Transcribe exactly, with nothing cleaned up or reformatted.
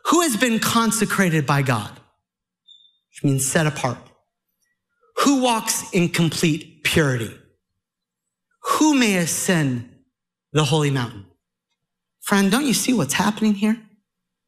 Who has been consecrated by God? Which means set apart. Who walks in complete purity? Who may ascend the holy mountain? Friend, don't you see what's happening here?